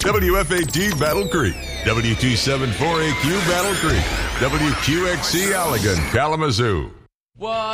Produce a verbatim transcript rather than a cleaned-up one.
W F A T Battle Creek, W two seventy-four A Q Battle Creek, W Q X C Allegan, Kalamazoo. What?